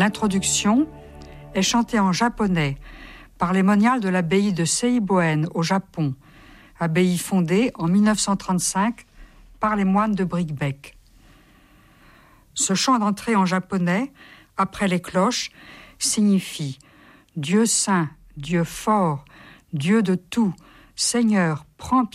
L'introduction est chantée en japonais par les moniales de l'abbaye de Seiboen au Japon, abbaye fondée en 1935 par les moines de Bricquebec. Ce chant d'entrée en japonais, après les cloches, signifie « Dieu saint, Dieu fort, Dieu de tout, Seigneur, prends pitié ».